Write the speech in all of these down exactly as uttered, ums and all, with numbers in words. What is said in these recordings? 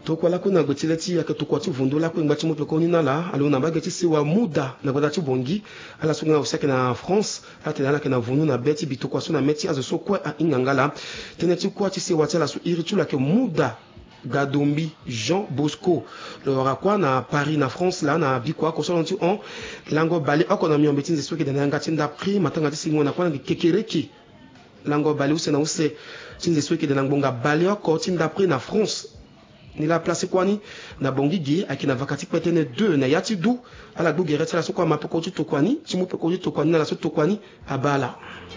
to kwa la kuna gotileti ya to kwa tu vondo la kwa ngati mo pe koni na la alo na bageti si wa muda na kwa tu bongi ala sunga usaka na France ate na na vondo na beti bito kwa so na meti azo so kwa a ingangala teneti kwa ti si wa tela su iritu la ke muda Gadombi Jean Bosco le rakwa na Paris na France là na bikwa ko so nti on lango bali economy on betin zeso ke na ngati nda prix matanga ti singo na kwa na kekereki lango bali usena use tinze so ke na ngbonga bali ko tinda prix na France ni la place kwani na bongigi akina vakati petene deux na yati du ala du geretse la so kwa mapoko tu to kwani timu poko tu to kwani na la so to kwani abala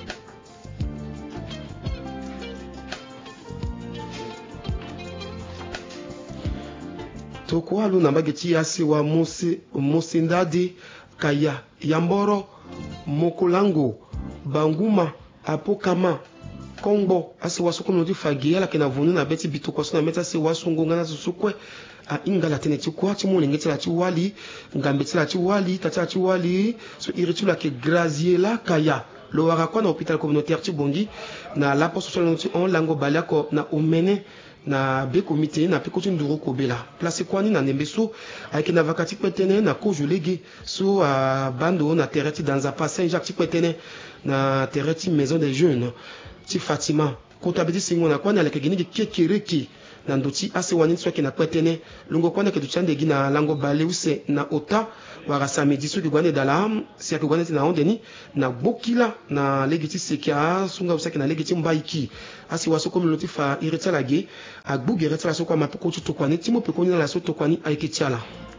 tokwa lu na bageti yasi wa musi musindadi kaya yamboro mokolango banguma apokama Kongo asi wasuko no di fagia la kena vunu na beti bitoko so na meta si wasungo ngana susukwe a ingala tene ti kwa ti mo ngeti la ti wali ngambeti la ti wali tata ti wali so iritu la ke grazier la kaya lo waka kwa na hôpital communautaire ti bongi na la poste social ti on lango baliako na omene na be comité na peko ti nduru kobela place kwani na nembeso avec na vakati petene na ko jolege so a bando na terreti dans a pas Saint-Jacques ti petene na terreti maison des jeunes ti Fatima comptabilité singo na kwani aleke gini kekereki na ndoti ase wani so ke na petene lungo kwani ke tuchande gina lango bale use na ota wara samedi so ke gwane dala si ke gwane na ondeni na bokila na legiti sekia sunga usake na legiti mbaiki asi waso comme loti fa ireta lage agbu gereta la so kwa mapoko tu tokwani timo pe koni na la so tokwani aike tiala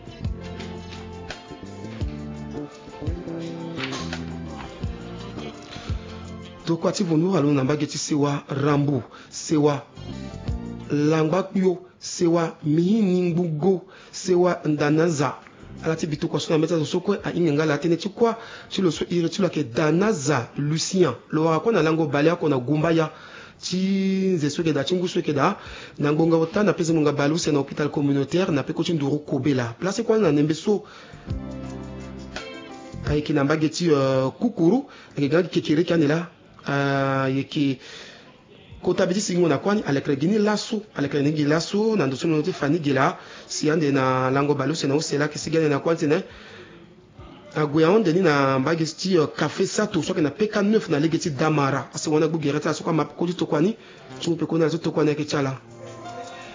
to kwa ti vonu alo na bageti sewa rambu sewa langbakuyo sewa mihiningbugo sewa ndanaza alati bitu kwa sona meta so kwa a ingangala tene ti kwa ti lo so ire ti lo ke danaza Lucien lo wa kwa na lango balia ko na gumbaya ti nze so ke da tingu so ke da na ngonga wota na pese ngonga balu se na hôpital communautaire na pe ko ti nduru kobela place kwa na nembeso ay ki na bageti uh, kukuru ke ga kekere kanela uh, yeki comptabilité singo na kwani alekre gini lasso alekre ngi lasso na ndo sono te fani gila si ande na lango balu se na usela ke sigane na kwani ne aguya onde ni na bagesti uh, café sato so ke na P K neuf na legeti damara ase wona bu gereta so kwa map ko to kwani tu pe ko na so to kwani ke chala